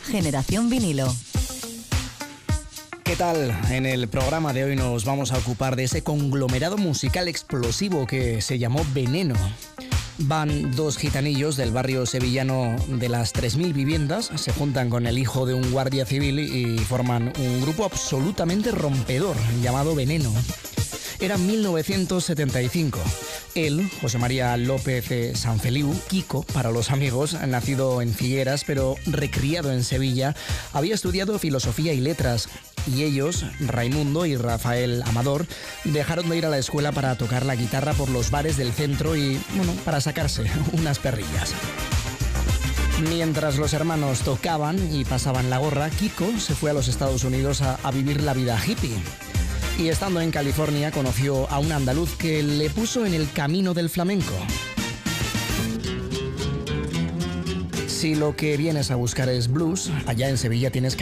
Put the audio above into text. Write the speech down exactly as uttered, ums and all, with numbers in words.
Generación Vinilo. ¿Qué tal? En el programa de hoy nos vamos a ocupar de ese conglomerado musical explosivo que se llamó Veneno. Van dos gitanillos del barrio sevillano de las tres mil viviendas, se juntan con el hijo de un guardia civil y forman un grupo absolutamente rompedor llamado Veneno. Era mil novecientos setenta y cinco. Él, José María López Sanfeliu, Kiko para los amigos, nacido en Figueras pero recriado en Sevilla, había estudiado filosofía y letras. Y ellos, Raimundo y Rafael Amador, dejaron de ir a la escuela para tocar la guitarra por los bares del centro y, bueno, para sacarse unas perrillas. Mientras los hermanos tocaban y pasaban la gorra, Kiko se fue a los Estados Unidos a, a vivir la vida hippie. Y estando en California conoció a un andaluz que le puso en el camino del flamenco. Si lo que vienes a buscar es blues, allá en Sevilla tienes